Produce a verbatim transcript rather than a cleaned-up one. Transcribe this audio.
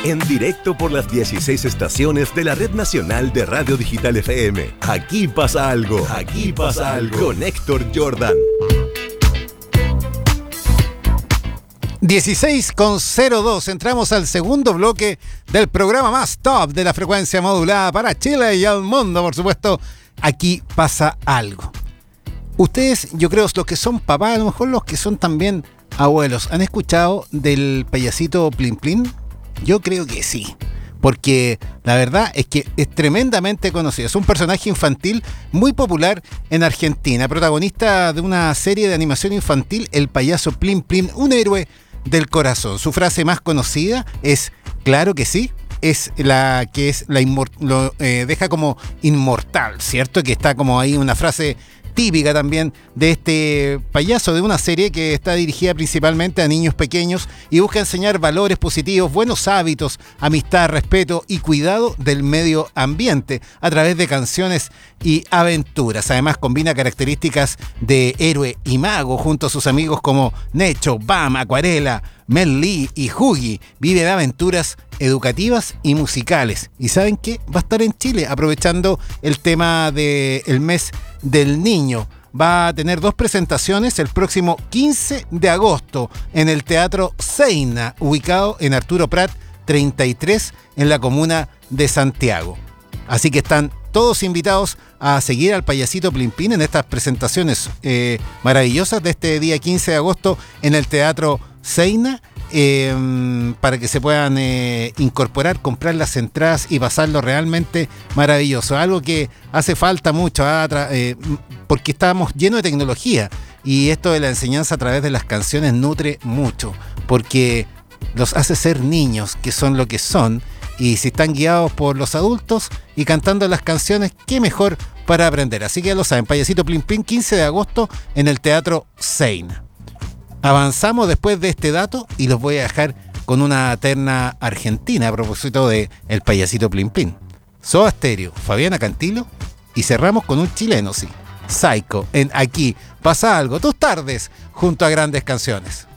En directo por las dieciséis estaciones de la Red Nacional de Radio Digital F M. Aquí pasa algo. Aquí pasa algo. Con Héctor Jordan. dieciséis con cero dos. Entramos al segundo bloque del programa más top de la frecuencia modulada para Chile y al mundo, por supuesto. Aquí pasa algo. Ustedes, yo creo, los que son papás, a lo mejor los que son también abuelos, ¿han escuchado del payasito Plin Plin? Yo creo que sí, porque la verdad es que es tremendamente conocido. Es un personaje infantil muy popular en Argentina, protagonista de una serie de animación infantil, El payaso Plin Plin, un héroe del corazón. Su frase más conocida es "claro que sí", es la que es la inmor- lo eh, deja como inmortal, ¿cierto? Que está como ahí una frase típica también de este payaso, de una serie que está dirigida principalmente a niños pequeños y busca enseñar valores positivos, buenos hábitos, amistad, respeto y cuidado del medio ambiente a través de canciones y aventuras. Además combina características de héroe y mago junto a sus amigos como Necho, Bam, Acuarela, Mel Lee y Hugi. Vive de aventuras educativas y musicales. ¿Y saben qué? Va a estar en Chile aprovechando el tema del mes del niño. Va a tener dos presentaciones el próximo quince de agosto en el Teatro Seina, ubicado en Arturo Prat treinta y tres en la comuna de Santiago. Así que están todos invitados a seguir al payasito Plin Plin en estas presentaciones eh, maravillosas de este día quince de agosto en el Teatro Seina, eh, para que se puedan eh, incorporar, comprar las entradas y pasarlo realmente maravilloso. Algo que hace falta mucho, eh, porque estamos llenos de tecnología y esto de la enseñanza a través de las canciones nutre mucho, porque los hace ser niños, que son lo que son, y si están guiados por los adultos y cantando las canciones, qué mejor para aprender. Así que ya lo saben, payasito Plin Plin, quince de agosto en el Teatro Seina. Avanzamos después de este dato y los voy a dejar con una terna argentina a propósito de el payasito Plin Plin. Soda Stereo, Fabiana Cantilo, y cerramos con un chileno, sí, Psycho, en Aquí pasa algo, tus tardes junto a grandes canciones.